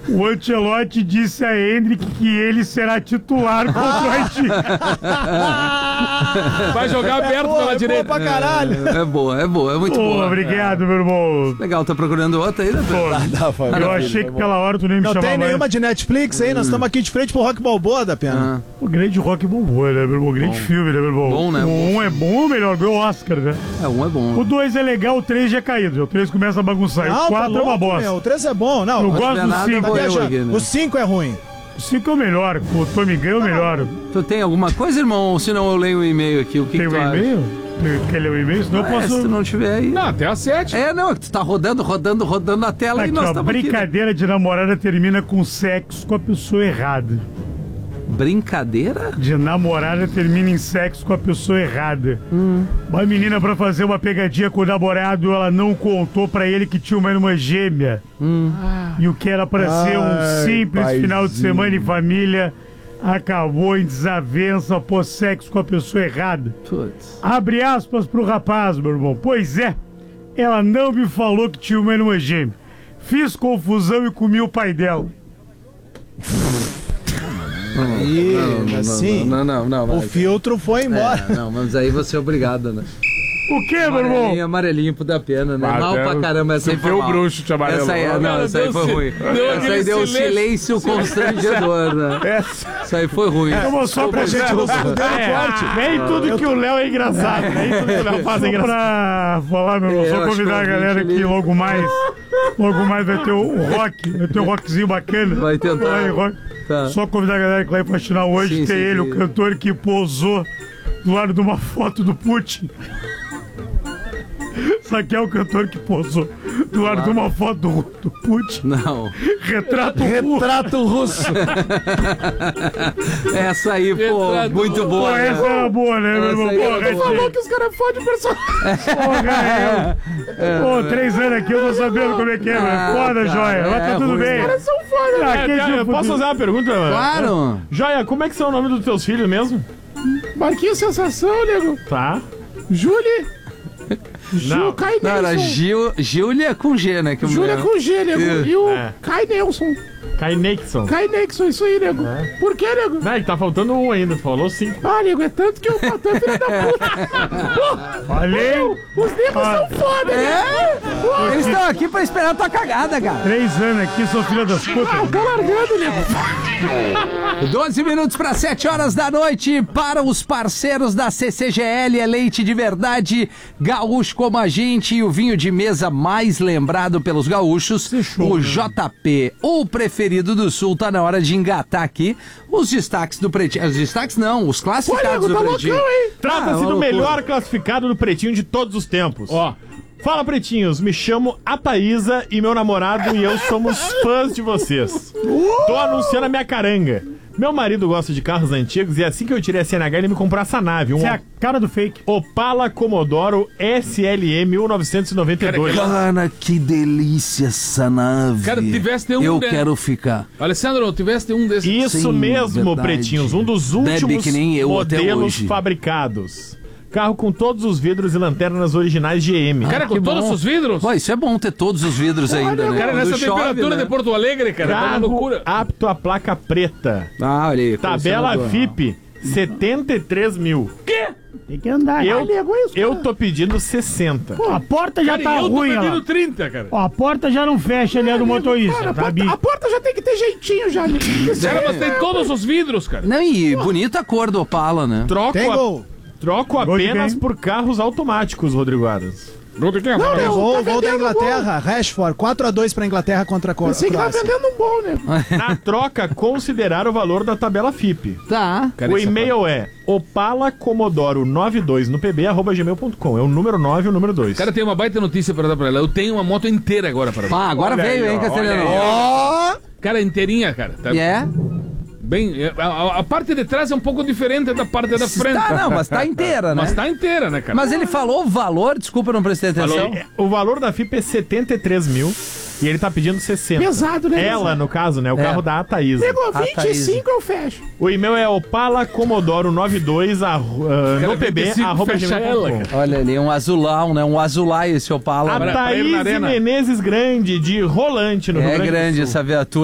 O Ancelotti disse a Endrick que ele será titular contra o Haiti. Vai jogar aberto pela direita. Pra caralho. É muito boa. Obrigado, meu irmão. Legal, tá procurando outra aí, né? Eu achei que pela hora tu nem me chamava. Não tem nenhuma de Netflix aí, nós estamos aqui de frente pro Rock Balboa da Pena. O grande Rock Balboa, né, meu irmão? Grande filme, né, meu irmão? Bom, né? O 1 é bom ou melhor? Ganhou o Oscar, né? Um é bom. O 2 é legal, o 3 já é caído. O 3 começa a bagunçar. O 4 é uma bosta. O 3 é bom, não. Eu gosto do 5. O 5 é ruim. O 5 é o melhor. O Tommy Gunn é o melhor. Tu tem alguma coisa, irmão? Ou senão eu leio o e-mail aqui. O que tem tu um e-mail? Quer ler o e-mail? Senão eu posso... Se tu não tiver aí... Não, até às 7. Não, tu tá rodando a tela aqui, e nós estamos aqui. Brincadeira de namorada termina com sexo com a pessoa errada. Brincadeira? De namorada termina em sexo com a pessoa errada. Uma menina, pra fazer uma pegadinha com o namorado, ela não contou pra ele que tinha uma irmã gêmea. E o que era pra ser um simples final de semana em família acabou em desavença após sexo com a pessoa errada. Putz. Abre aspas pro rapaz, meu irmão. Pois é, ela não me falou que tinha uma irmã gêmea. Fiz confusão e comi o pai dela. Não. O filtro foi embora. Mas aí você é obrigado, né? O que, meu irmão? Amarelinho pro da pena, né? Mal pra caramba, essa aí foi mal. O bruxo te amarelo. Essa aí foi ruim. Essa aí deu um silêncio constrangedor, né? Essa aí foi ruim. Eu vou só pra gente não se fuder forte. Nem tudo que o Léo é engraçado. Nem tudo que o Léo faz é engraçado. Pra falar, meu irmão, só convidar a galera que logo mais vai ter o rock. Vai ter um rockzinho bacana. Vai tentar. Tá. Só convidar a galera que vai faxinar hoje. Tem ele, o cantor que posou do lado de uma foto do Putin. Sabe quem é o cantor que posou do lado de uma foto do Putin? Não. Retrato russo. Essa aí, pô, muito boa. Pô, essa era boa, né, meu irmão? Você falou que os caras fodem o personagem. Pô, 3 anos aqui, eu tô sabendo como é que é, velho. Foda, Joia. Mas tá tudo bem. Os caras são foda, Eu posso fazer uma pergunta? Claro. Joia, como é que são o nome dos teus filhos mesmo? Marquinhos Sensação, nego. Tá. Júlia. Não, não, era Júlia com G, né? Júlia com G, nego. E o Kai Nelson. Kai Nixon, isso aí, nego. Por que, nego? Não, é que tá faltando um ainda, tu falou 5. Ah, nego, é tanto que eu faltei, filha da puta. Falei. Os negros são foda, nego. Eles estão aqui pra esperar a tua cagada, cara. 3 anos aqui, sou filha das putas. Tá largando, nego. 12 minutos para 7 horas da noite. Para os parceiros da CCGL, é leite de verdade, gaúcho como a gente e o vinho de mesa mais lembrado pelos gaúchos, o JP, o preferido do Sul. Tá na hora de engatar aqui os destaques do Pretinho. Os destaques não, os classificados do Pretinho. Trata-se do melhor classificado do Pretinho de todos os tempos. Ó. Fala, pretinhos, me chamo Ataísa e meu namorado e eu somos fãs de vocês. Tô anunciando a minha caranga. Meu marido gosta de carros antigos e assim que eu tirei a CNH ele me comprou essa nave. Essa é a cara do fake. Opala Commodoro SLE 1992. Cara, que delícia essa nave. Cara, tiveste um... Eu quero ficar. Alessandro, tiveste um desses... Isso Sim, mesmo, verdade. pretinhos. Um dos últimos que nem eu modelos fabricados. Carro com todos os vidros e lanternas originais GM. Cara, com todos os vidros? Pô, isso é bom ter todos os vidros ainda, né? Cara, nessa Quando temperatura chove, né? de Porto Alegre, cara, tá uma Carro loucura. apto a placa preta. Ah, olha aí. Tabela FIP, 73 mil. Quê? Tem que andar. Eu tô pedindo 60. Pô, a porta já tá eu ruim, tô ó. pedindo 30, cara. Ó, a porta já não fecha ali, é do motorista, tá, Bi? A porta já tem que ter jeitinho já, né? Cara, mas tem todos os vidros, cara. Não, e bonita a cor do Opala, né? Troco apenas por carros automáticos, Rodrigo Aras. Gol da Inglaterra, Rashford, 4-2 pra Inglaterra contra a Croácia. Você que tá vendendo um bom, né? Na troca, considerar o valor da tabela FIP. Tá. Cara, o e-mail é opalacomodoro92 no pb@gmail.com. É o número 9 e o número 2. Cara, tem uma baita notícia pra dar pra ela. Eu tenho uma moto inteira agora para Ah, agora Olha veio, aí, hein, ó, Castelhano? olha Cara, inteirinha, cara. Tá bem... A parte de trás é um pouco diferente da parte da frente. Tá, não, mas tá inteira, né? Mas tá inteira, né, cara? Mas ele falou o valor, desculpa, eu não prestei atenção. O valor da FIP é 73 mil e ele tá pedindo 60. Pesado, né? Ela, no caso, né? O carro da Ataísa. Pegou 25, eu fecho. O e-mail é opalacomodoro92 no pb@gmail.com. Olha ali, um azulão, né? Um azulai esse Opala. A Thaís Menezes Grande, de Rolante, no Rio Grande do grande Sul. essa viatura.